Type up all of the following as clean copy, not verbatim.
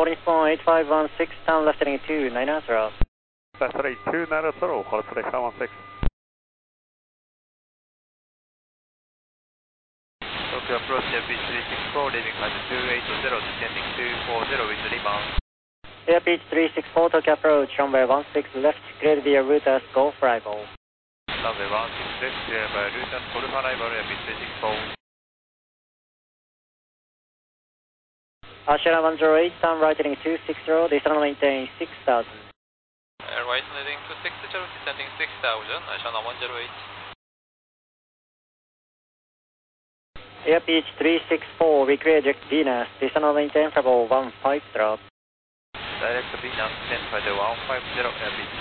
8516, turn left heading 290. Left heading 290, hold for 516. Tokyo approach Airpeach 364, leaving flight 280, descending 240 with Lima. Airpeach 364, Tokyo approach, runway 16 left, cleared via route as Golf Arrival. Runway 16 left, cleared by route as Golf Arrival, Airpeach 364. Ashana 108, turn right heading 260, descend maintain 6000. Right heading 260, descending 6000, Ashana 108. Airpeach 364, recreate eject Venus, descend maintain travel 150. Direct Venus, 10 150, Airpeach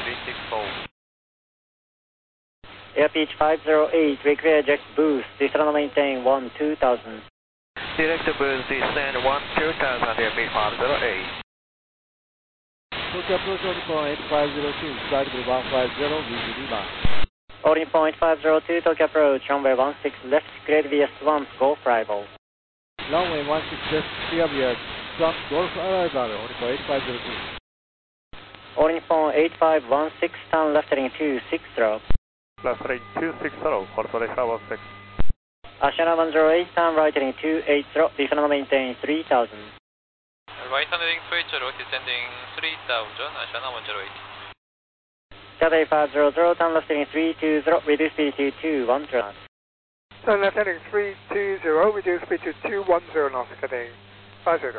364. Airpeach 508, recreate eject Boost, descend maintain 2000. Direct boost, descend 2000, Airpeach 508. Tokyo approach holding point 8502, flight level 150, with Lima. Holding point 502, Tokyo approach, runway 16 left, cleared via Swamp, Golf Arrival. Runway 16 left, clear via Swamp, Golf Arrival, holding point 8502. Holding point 8516, turn left heading 260. Left heading 260, hold for 516. Ashana 108, turn right heading 280, descend maintain 3000. Right heading 280, descending 3000, Ashana 108. Cathay 500, turn left heading 320, reduce speed to 210 knots. Turn left heading 320, reduce speed to 210 knots, heading 50.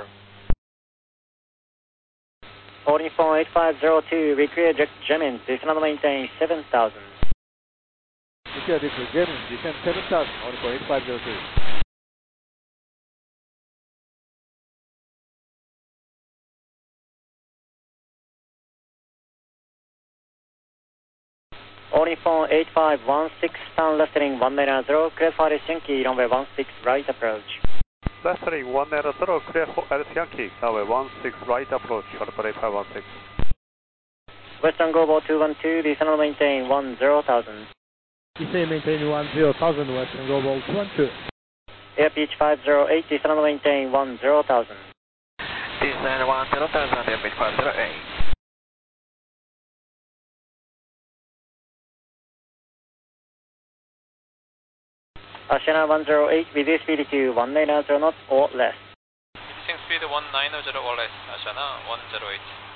Holding point 8502, recreate eject Gemini, descend maintain 7000. Recreate eject Gemini, descend 7000, holding point 8502. Holding point 8516, turn left heading 190, clear for Alice Yankee, runway 16 right approach. Left heading 190, clear for Alice Yankee, runway 16 right approach, hold for 516. Western Global 212, descend maintain 10,000. Descend maintain 10,000, Western Global 212. Airpeach 508, descend maintain 10,000. Descend 10,000, Airpeach 508. Ashana 108, reduce speed to 190 knots or less. Reducing speed 190 or less, Ashana 108.